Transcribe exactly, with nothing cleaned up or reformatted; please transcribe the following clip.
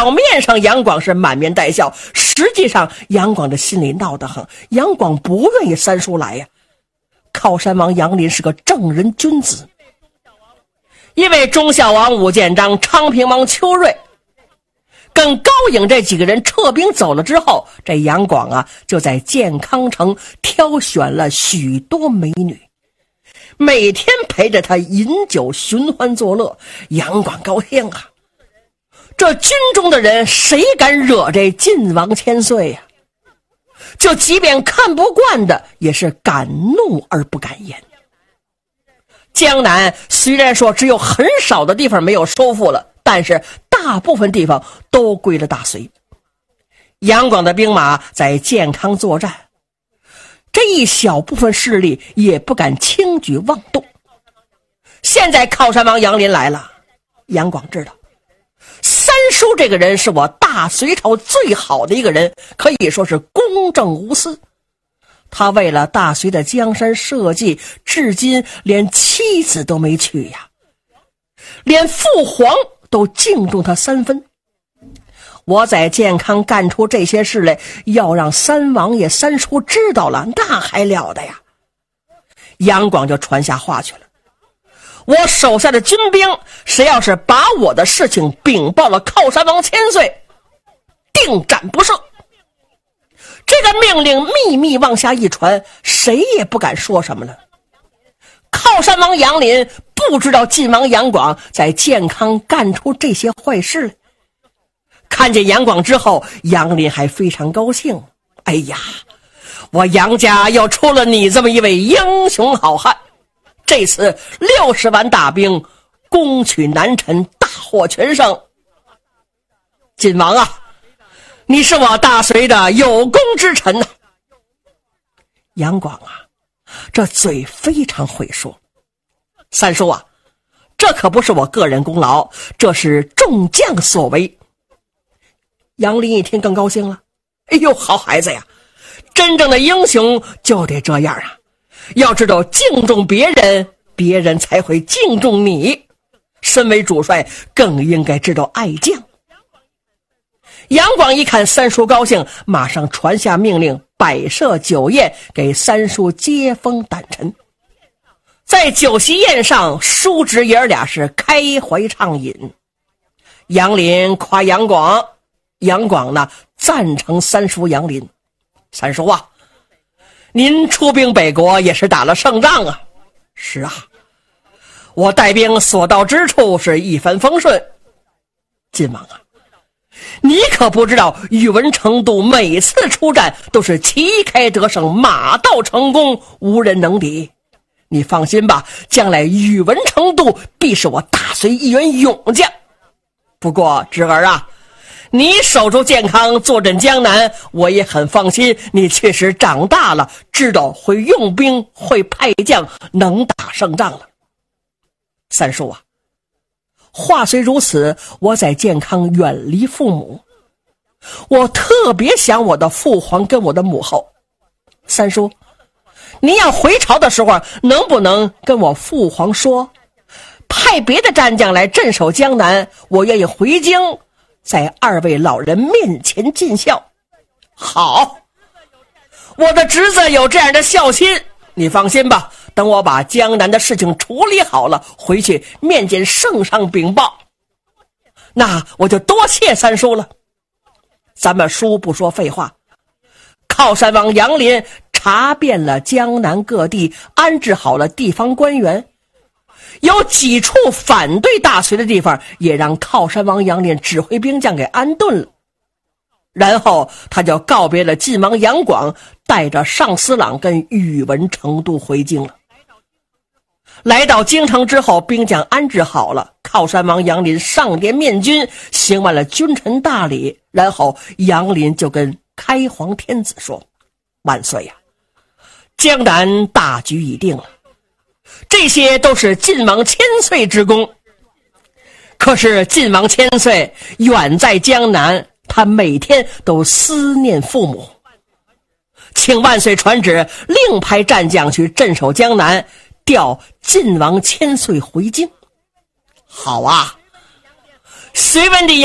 表面上杨广是满面带笑，实际上杨广的心里闹得很。杨广不愿意三叔来呀。靠山王杨林是个正人君子，因为忠孝王武建章、昌平王邱瑞跟高颖这几个人撤兵走了之后，这杨广啊就在建康城挑选了许多美女，每天陪着他饮酒寻欢作乐。杨广高兴啊，这军中的人谁敢惹这晋王千岁呀、啊？就即便看不惯的也是敢怒而不敢言。江南虽然说只有很少的地方没有收复了，但是大部分地方都归了大隋。杨广的兵马在建康作战，这一小部分势力也不敢轻举妄动。现在靠山王杨林来了，杨广知道三叔这个人是我大隋朝最好的一个人，可以说是公正无私。他为了大隋的江山社稷，至今连妻子都没娶呀，连父皇都敬重他三分。我在建康干出这些事来，要让三王爷三叔知道了，那还了得呀。杨广就传下话去了，我手下的军兵谁要是把我的事情禀报了靠山王千岁，定斩不赦。这个命令秘密往下一传，谁也不敢说什么了。靠山王杨林不知道晋王杨广在建康干出这些坏事来，看见杨广之后，杨林还非常高兴。哎呀，我杨家又出了你这么一位英雄好汉，这次六十万大兵攻取南陈，大获全胜。晋王啊，你是我大隋的有功之臣呐、啊！杨广啊，这嘴非常会说。三叔啊，这可不是我个人功劳，这是众将所为。杨林一听更高兴了，哎呦，好孩子呀，真正的英雄就得这样啊，要知道敬重别人，别人才会敬重你。身为主帅，更应该知道爱将。杨广一看三叔高兴，马上传下命令，摆设酒宴，给三叔接风掸尘。在酒席宴上，叔侄爷俩是开怀畅饮。杨林夸杨广，杨广呢赞成三叔杨林。三叔啊，您出兵北国也是打了胜仗啊。是啊，我带兵所到之处是一帆风顺。晋王啊，你可不知道宇文成都每次出战都是旗开得胜，马到成功，无人能敌。你放心吧，将来宇文成都必是我大隋一员勇将。不过侄儿啊，你守住建康，坐镇江南，我也很放心。你确实长大了，知道会用兵，会派将，能打胜仗了。三叔啊，话虽如此，我在建康远离父母，我特别想我的父皇跟我的母后。三叔，您要回朝的时候，能不能跟我父皇说，派别的战将来镇守江南，我愿意回京，在二位老人面前尽孝。好，我的侄子有这样的孝心，你放心吧，等我把江南的事情处理好了，回去面见圣上禀报。那我就多谢三叔了。咱们叔不说废话，靠山王杨林查遍了江南各地，安置好了地方官员，有几处反对大隋的地方，也让靠山王杨林指挥兵将给安顿了。然后他就告别了晋王杨广，带着上司朗跟宇文成都回京了。来到京城之后，兵将安置好了，靠山王杨林上殿面君，行完了君臣大礼，然后杨林就跟开皇天子说：万岁呀、啊，江南大局已定了，这些都是晋王千岁之功。可是晋王千岁远在江南，他每天都思念父母，请万岁传旨，另派战将去镇守江南，调晋王千岁回京。好啊，隋文帝